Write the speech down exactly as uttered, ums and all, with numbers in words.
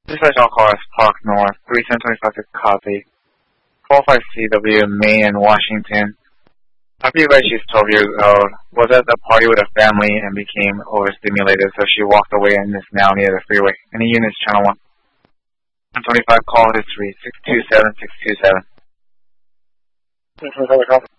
Dispatch all cars Park North, three seven two five to copy. four five C W, Main and Washington. I realized she's twelve years old, was at the party with her family and became overstimulated, so she walked away and is now near the freeway. Any units, channel one. one twenty-five, call history, six two seven six two seven.